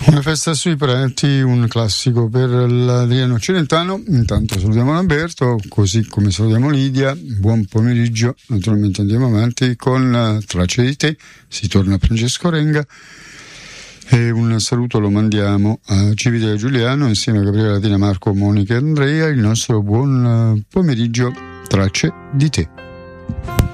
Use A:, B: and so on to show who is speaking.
A: Una festa sui preti, un classico per l'Adriano Celentano. Intanto salutiamo Lamberto, così come salutiamo Lidia. Buon pomeriggio, naturalmente andiamo avanti con Tracce di te, si torna a Francesco Renga e un saluto lo mandiamo a Civitella Giuliano insieme a Gabriele Latina, Marco, Monica e Andrea. Il nostro buon pomeriggio, Tracce di te.